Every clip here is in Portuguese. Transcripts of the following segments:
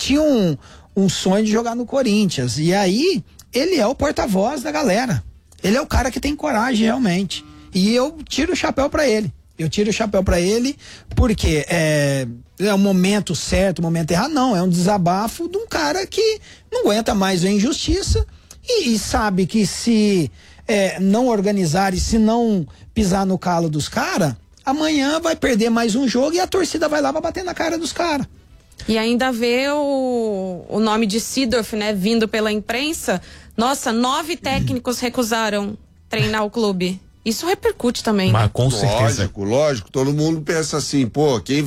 tinha um sonho de jogar no Corinthians. E aí, ele é o porta-voz da galera. Ele é o cara que tem coragem, realmente. E eu tiro o chapéu pra ele. Porque é um momento certo, um momento errado. Não, é um desabafo de um cara que não aguenta mais a injustiça e sabe que se não organizar e se não pisar no calo dos caras, amanhã vai perder mais um jogo e a torcida vai lá pra bater na cara dos caras. E ainda vê o nome de Seedorf, né, vindo pela imprensa. Nossa, 9 técnicos recusaram treinar o clube. Isso repercute também. Mas com certeza. Lógico, todo mundo pensa assim, pô, quem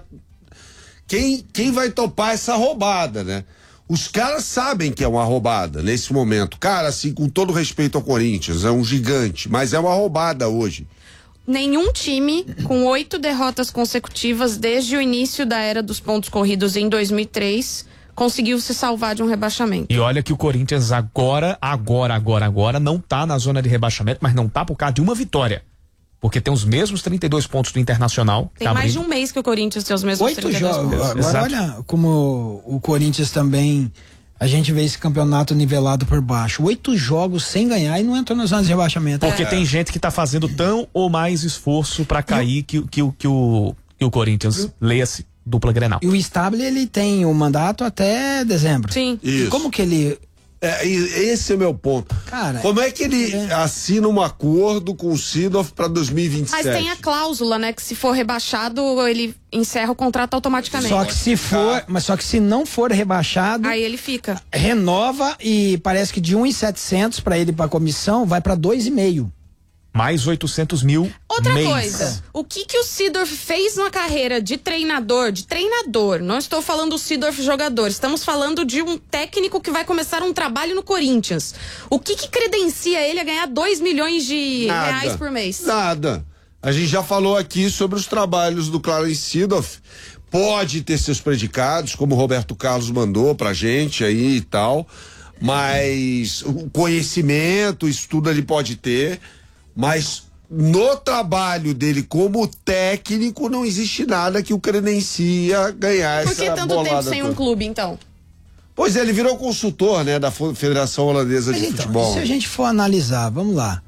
vai topar essa roubada, né? Os caras sabem que é uma roubada nesse momento. Cara, assim, com todo respeito ao Corinthians, é um gigante, mas é uma roubada hoje. Nenhum time com 8 derrotas consecutivas desde o início da era dos pontos corridos em 2003 conseguiu se salvar de um rebaixamento. E olha que o Corinthians agora não tá na zona de rebaixamento, mas não tá por causa de uma vitória. Porque tem os mesmos 32 pontos do Internacional. Tem mais de um mês que o Corinthians tem os mesmos 32 pontos. Agora Exato. olha como o Corinthians também, a gente vê esse campeonato nivelado por baixo. 8 jogos sem ganhar e não entrou na zona de rebaixamento. Porque tem gente que tá fazendo tão ou mais esforço pra cair que o Corinthians leia-se dupla Grenal. E o Stabile, ele tem o mandato até dezembro. Sim. E Isso. como que ele... Esse é o meu ponto. Cara, como é que ele assina um acordo com o Seedorf para 2027? Mas tem a cláusula, né, que se for rebaixado, ele encerra o contrato automaticamente. Só que se não for rebaixado, aí ele fica. Renova e parece que de 1.700 para ele para comissão vai para 2,5. Mais 800 mil Outra mês. coisa, o que o Seedorf fez na carreira de treinador, não estou falando do Seedorf jogador, estamos falando de um técnico que vai começar um trabalho no Corinthians. O que credencia ele a ganhar 2 milhões de reais por mês? Nada. A gente já falou aqui sobre os trabalhos do Clarence Seedorf. Pode ter seus predicados, como o Roberto Carlos mandou pra gente aí e tal, mas o conhecimento, isso tudo ele pode ter. Mas no trabalho dele como técnico não existe nada que o credencia ganhar essa bolada. Por que tanto tempo sem um clube, então? Pois é, ele virou consultor, né, da Federação Holandesa de Futebol. Se a gente for analisar, vamos lá.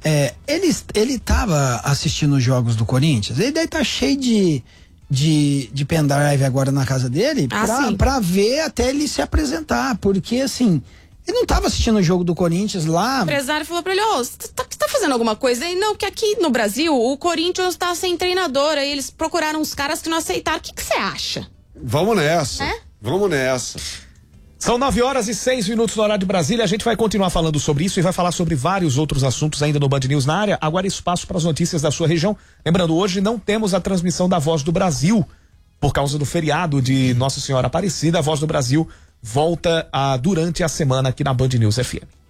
Ele tava assistindo os jogos do Corinthians, ele deve estar cheio de pendrive agora na casa dele pra ver até ele se apresentar, porque assim... Ele não tava assistindo o jogo do Corinthians lá. O empresário falou pra ele, você tá fazendo alguma coisa aí? Não, que aqui no Brasil o Corinthians tá sem treinador, aí eles procuraram uns caras que não aceitaram. O que você acha? Vamos nessa. Vamos nessa. São 9h06 no horário de Brasília. A gente vai continuar falando sobre isso e vai falar sobre vários outros assuntos ainda no Band News na área. Agora espaço para as notícias da sua região. Lembrando, hoje não temos a transmissão da Voz do Brasil por causa do feriado de Nossa Senhora Aparecida. A Voz do Brasil volta durante a semana aqui na Band News FM.